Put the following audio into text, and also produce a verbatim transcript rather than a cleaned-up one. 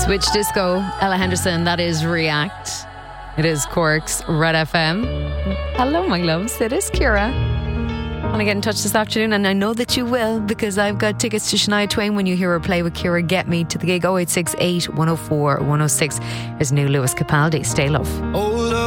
Switch Disco, Ella Henderson, that is React. It is Cork's Red F M. Hello, my loves. It is Ciara. Want to get in touch this afternoon, and I know that you will, because I've got tickets to Shania Twain when you hear her play with Ciara. Get me to the gig oh eight six eight, one oh four, one oh six. Here's new Lewis Capaldi, Stay Love. Oh,